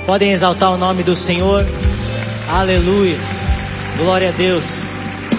Podem exaltar o nome do Senhor. Aleluia. Glória a Deus.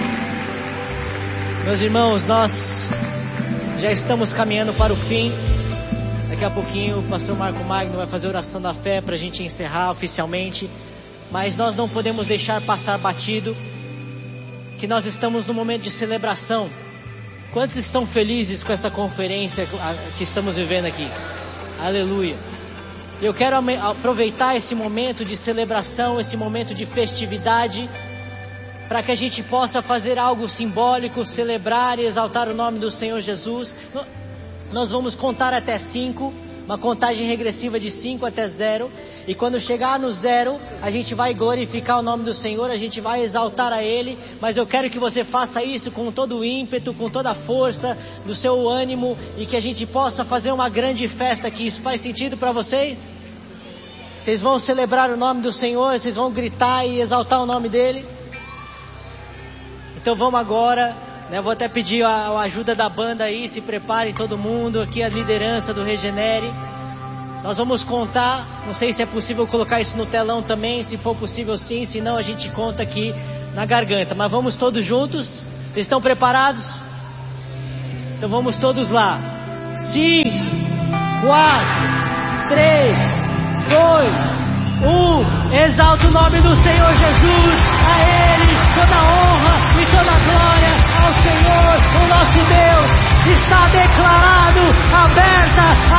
Meus irmãos, nós já estamos caminhando para o fim. Daqui a pouquinho o pastor Marco Magno vai fazer a oração da fé para a gente encerrar oficialmente. Mas nós não podemos deixar passar batido que nós estamos num momento de celebração. Quantos estão felizes com essa conferência que estamos vivendo aqui? Aleluia. Eu quero aproveitar esse momento de celebração, esse momento de festividade, para que a gente possa fazer algo simbólico, celebrar e exaltar o nome do Senhor Jesus. Nós vamos contar até 5, uma contagem regressiva de 5 até 0. E quando chegar no 0, a gente vai glorificar o nome do Senhor, a gente vai exaltar a Ele. Mas eu quero que você faça isso com todo o ímpeto, com toda a força do seu ânimo, e que a gente possa fazer uma grande festa aqui. Isso faz sentido para vocês? Vocês vão celebrar o nome do Senhor, vocês vão gritar e exaltar o nome dEle? Então vamos agora, né? Vou até pedir a ajuda da banda aí, se preparem todo mundo, aqui a liderança do Regenere. Nós vamos contar, não sei se é possível colocar isso no telão também, se for possível sim, se não a gente conta aqui na garganta. Mas vamos todos juntos? Vocês estão preparados? Então vamos todos lá. 5, 4, 3, 2, 1. Exalta o nome do Senhor Jesus, a Ele toda a honra e toda a glória ao Senhor, o nosso Deus. Está declarado, aberta